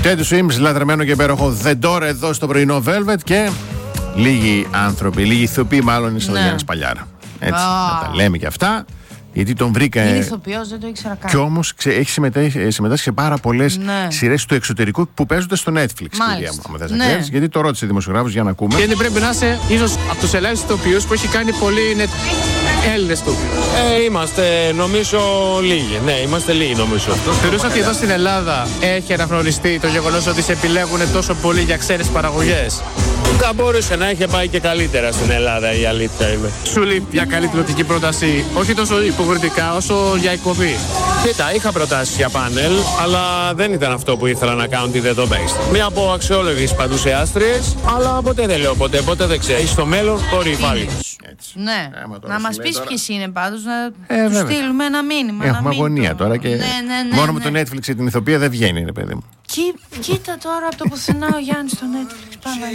Teddy Swims, λατρεμένο και υπέροχο The Door εδώ στο πρωινό Velvet και λίγοι άνθρωποι, λίγοι ηθοποιοί μάλλον είναι στο Γιάννη Παλιάρα. Έτσι, να τα λέμε και αυτά. Γιατί τον βρήκα. Είναι ηθοποιός, δεν το ήξερα καν. Κι όμως έχει συμμετάσχει σε πάρα πολλές σειρές του εξωτερικού που παίζονται στο Netflix. Κυρία μου, άμα θες να ξέρεις, γιατί το ρώτησε δημοσιογράφος για να ακούμε. Γιατί πρέπει να είσαι ίσως από τους ελάχιστους ηθοποιούς που έχει κάνει πολύ Έλληνες ηθοποιούς. Είμαστε νομίζω λίγοι. Ναι, είμαστε λίγοι νομίζω. Θεωρούσα ότι εδώ στην Ελλάδα έχει αναγνωριστεί το γεγονός ότι σε επιλέγουν τόσο πολύ για ξένες παραγωγές. Θα μπορούσε να είχε πάει και καλύτερα στην Ελλάδα, η αλήθεια είναι. Σου λέει μια καλή τηλεοπτική πρόταση, όχι τόσο υποκριτικά όσο για εκπομπή. Κοίτα, είχα προτάσεις για πάνελ, αλλά δεν ήταν αυτό που ήθελα να κάνω τη The Best. Μία από αξιόλογες παντουσιάστριες, αλλά ποτέ δεν λέω ποτέ δεν ξέρεις. Στο μέλλον μπορεί πάλι. Ναι, να μας πεις ποιες είναι πάντως, να του στείλουμε ένα μήνυμα. Έχουμε αγωνία τώρα και μόνο με το Netflix την ηθοποιία δεν βγαίνει, ρε παιδί μου. Κοίτα τώρα από το πουθενά ο Γιάννης στο Netflix.